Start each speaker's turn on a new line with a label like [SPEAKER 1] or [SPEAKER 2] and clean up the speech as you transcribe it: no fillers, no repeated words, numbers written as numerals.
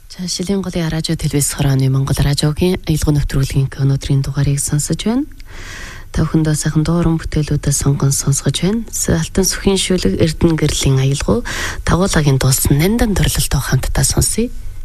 [SPEAKER 1] За шилийн голын радио телевиз хорооны Монгол радиогийн аялал нэвтрүүлгийн өнөөдрийн дугаарыг сонсож байна. Та бүхэндээ сайхан дууран бүтээлүүдээ сонгон сонсгож байна. Алтан сүхийн шүлэг Эрдэнэ гэрлийн аялал тагуулагын дуулсан нандан төрлөлтөө хамтдаа сонсъё.